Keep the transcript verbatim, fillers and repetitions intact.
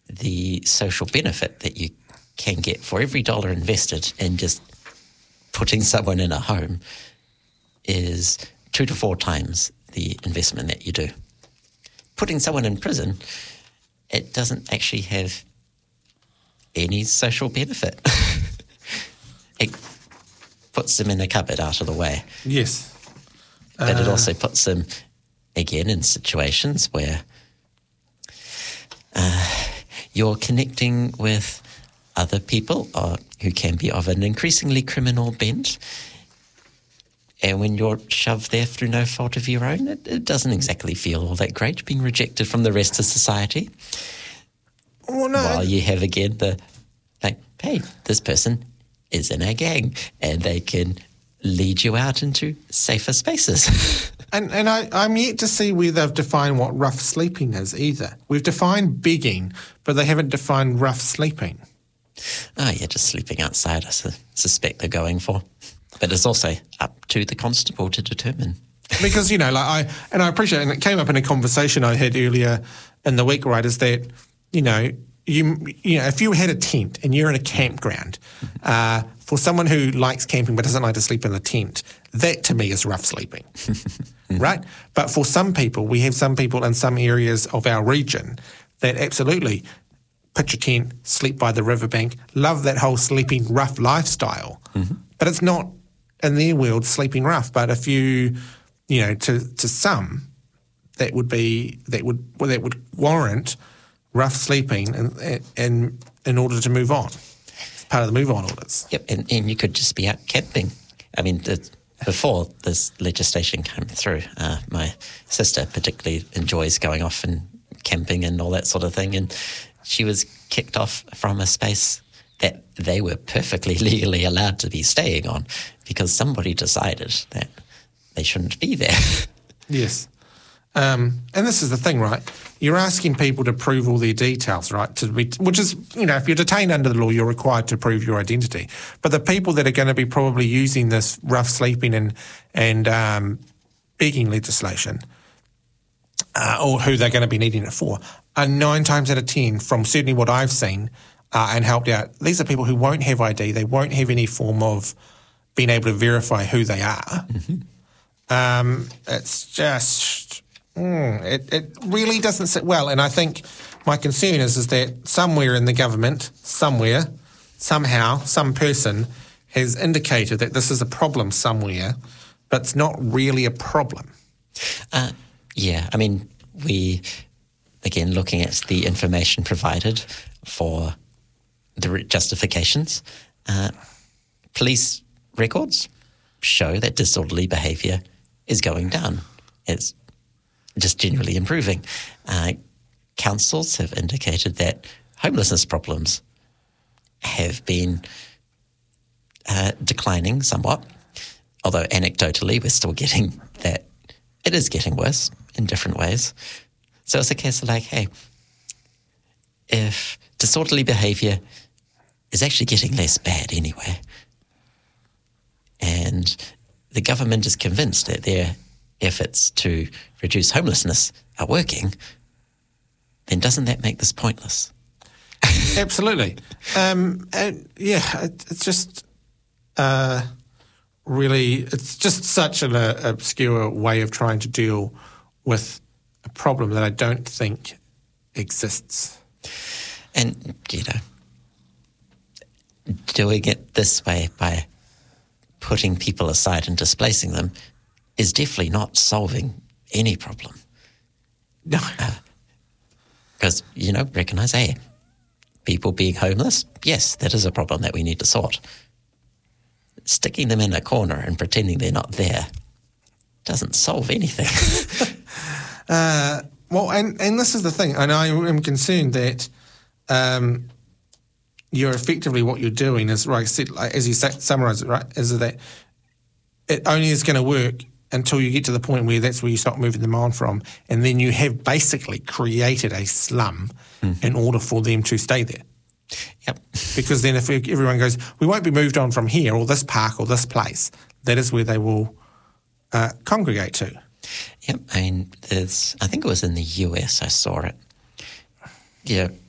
the social benefit that you can get for every dollar invested in just putting someone in a home is two to four times the investment that you do. Putting someone in prison, it doesn't actually have any social benefit. It puts them in a cupboard out of the way. Yes. But uh, it also puts them, again, in situations where uh, you're connecting with other people or, who can be of an increasingly criminal bent. And when you're shoved there through no fault of your own, it, it doesn't exactly feel all that great being rejected from the rest of society. Well, no. While you have, again, the, like, hey, this person is in a gang and they can lead you out into safer spaces. and and I, I'm yet to see where they've defined what rough sleeping is either. We've defined begging, but they haven't defined rough sleeping. Oh, yeah, just sleeping outside, I su- suspect they're going for. But it's also up to the constable to determine. Because, you know, like I, and I appreciate, and it came up in a conversation I had earlier in the week, right, is that, you know, you, you know, if you had a tent and you're in a campground, uh, for someone who likes camping but doesn't like to sleep in a tent, that to me is rough sleeping, right? But for some people, we have some people in some areas of our region that absolutely pitch a tent, sleep by the riverbank, love that whole sleeping rough lifestyle. Mm-hmm. But it's not, in their world, sleeping rough. But if you, you know, to, to some, that would be, that would, well, that would warrant rough sleeping in, in, in order to move on. It's part of the move on orders. Yep, and, and you could just be out camping. I mean, the, before this legislation came through, uh, my sister particularly enjoys going off and camping and all that sort of thing, and she was kicked off from a space that they were perfectly legally allowed to be staying on because somebody decided that they shouldn't be there. Yes. Um, and this is the thing, right? You're asking people to prove all their details, right? To be, which is, you know, if you're detained under the law, you're required to prove your identity. But the people that are going to be probably using this rough sleeping and and um, begging legislation, uh, or who they're going to be needing it for, are nine times out of ten, from certainly what I've seen uh, and helped out, these are people who won't have I D. They won't have any form of being able to verify who they are. Mm-hmm. Um, it's just... Mm, it, it really doesn't sit well, and I think my concern is is that somewhere in the government, somewhere, somehow, some person has indicated that this is a problem somewhere, but it's not really a problem. Uh, yeah, I mean, we, again, looking at the information provided for the justifications, uh, police records show that disorderly behaviour is going down. It's just generally improving. Uh, councils have indicated that homelessness problems have been uh, declining somewhat, although anecdotally we're still getting that it is getting worse in different ways. So it's a case of like, hey, if disorderly behaviour is actually getting less bad anyway, and the government is convinced that their efforts to reduce homelessness are working, then doesn't that make this pointless? Absolutely. Um, and yeah, it, it's just uh, really, it's just such an uh, obscure way of trying to deal with a problem that I don't think exists. And, you know, doing it this way by putting people aside and displacing them is definitely not solving any problem. No. Because, uh, you know, recognise, hey, people being homeless, yes, that is a problem that we need to sort. Sticking them in a corner and pretending they're not there doesn't solve anything. uh, well, and, and this is the thing, and I am concerned that um, you're effectively, what you're doing is, right, as you summarise it, right, is that it only is going to work until you get to the point where that's where you stop moving them on from, and then you have basically created a slum mm-hmm. in order for them to stay there. Yep. Because then if everyone goes, we won't be moved on from here or this park or this place, that is where they will uh, congregate to. Yep. I mean, there's, I think it was in the U S I saw it. Yeah,